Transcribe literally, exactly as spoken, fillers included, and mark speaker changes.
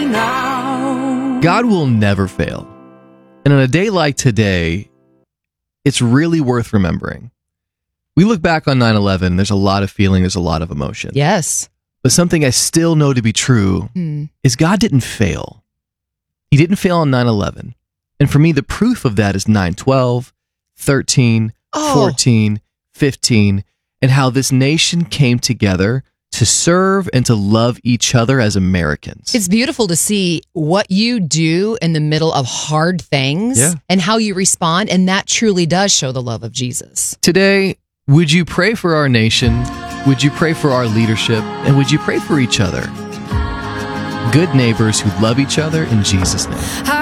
Speaker 1: now.
Speaker 2: God will never fail. And on a day like today, it's really worth remembering. We look back on nine eleven, there's a lot of feeling, there's a lot of emotion.
Speaker 3: Yes.
Speaker 2: But something I still know to be true
Speaker 3: Mm.
Speaker 2: is God didn't fail. He didn't fail on nine eleven. And for me, the proof of that is nine twelve, thirteen,
Speaker 3: Oh.
Speaker 2: fourteen, fifteen, and how this nation came together to serve and to love each other as Americans.
Speaker 3: It's beautiful to see what you do in the middle of hard things
Speaker 2: Yeah.
Speaker 3: and how you respond. And that truly does show the love of Jesus.
Speaker 2: Today, would you pray for our nation? Would you pray for our leadership? And would you pray for each other? Good neighbors who love each other in Jesus' name.